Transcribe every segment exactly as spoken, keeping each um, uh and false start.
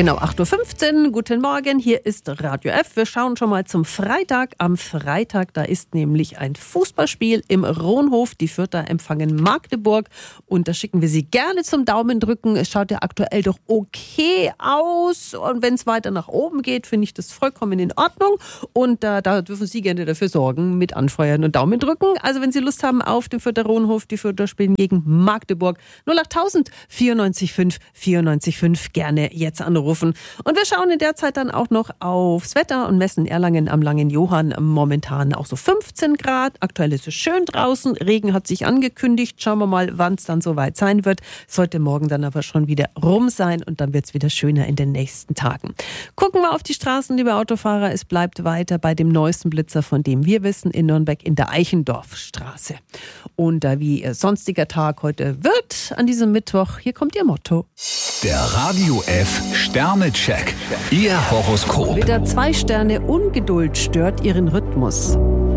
Genau, acht Uhr fünfzehn. Guten Morgen, hier ist Radio F. Wir schauen schon mal zum Freitag. Am Freitag, da ist nämlich ein Fußballspiel im Rohnhof. Die Fürther empfangen Magdeburg und da schicken wir Sie gerne zum Daumendrücken. Es schaut ja aktuell doch okay aus und wenn es weiter nach oben geht, finde ich das vollkommen in Ordnung und äh, da dürfen Sie gerne dafür sorgen, mit anfeuern und Daumen drücken. Also wenn Sie Lust haben auf den Fürther Rohnhof, die Fürther spielen gegen Magdeburg. null acht tausend vierundneunzig fünf vierundneunzig fünf, gerne jetzt anrufen. Und wir schauen in der Zeit dann auch noch aufs Wetter und messen Erlangen am Langen Johann momentan auch so fünfzehn Grad. Aktuell ist es schön draußen, Regen hat sich angekündigt. Schauen wir mal, wann es dann soweit sein wird. Sollte morgen dann aber schon wieder rum sein und dann wird es wieder schöner in den nächsten Tagen. Gucken wir auf die Straßen, liebe Autofahrer. Es bleibt weiter bei dem neuesten Blitzer, von dem wir wissen, in Nürnberg in der Eichendorfstraße. Und äh, wie Ihr sonstiger Tag heute wird an diesem Mittwoch, hier kommt Ihr Motto. Der Radio F Sternecheck. Ihr Horoskop. Widder, zwei Sterne, Ungeduld stört Ihren Rhythmus.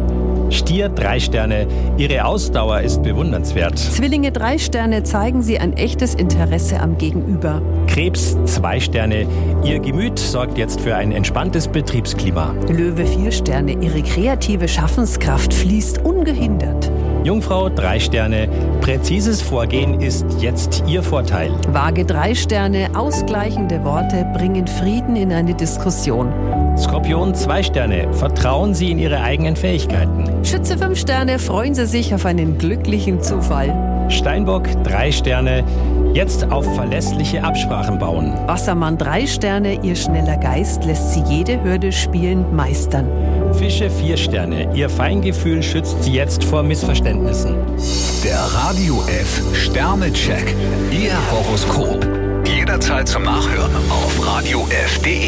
Stier, drei Sterne. Ihre Ausdauer ist bewundernswert. Zwillinge, drei Sterne, zeigen Sie ein echtes Interesse am Gegenüber. Krebs, zwei Sterne. Ihr Gemüt sorgt jetzt für ein entspanntes Betriebsklima. Löwe, vier Sterne, Ihre kreative Schaffenskraft fließt ungehindert. Jungfrau, drei Sterne. Präzises Vorgehen ist jetzt Ihr Vorteil. Waage, drei Sterne, ausgleichende Worte bringen Frieden in eine Diskussion. Skorpion, zwei Sterne. Vertrauen Sie in Ihre eigenen Fähigkeiten. Schütze, fünf Sterne, freuen Sie sich auf einen glücklichen Zufall. Steinbock, drei Sterne. Jetzt auf verlässliche Absprachen bauen. Wassermann, drei Sterne, Ihr schneller Geist lässt Sie jede Hürde spielend meistern. Fische, vier Sterne. Ihr Feingefühl schützt Sie jetzt vor Missverständnissen. Der Radio F Sternecheck. Ihr Horoskop. Jederzeit zum Nachhören auf radio f punkt de.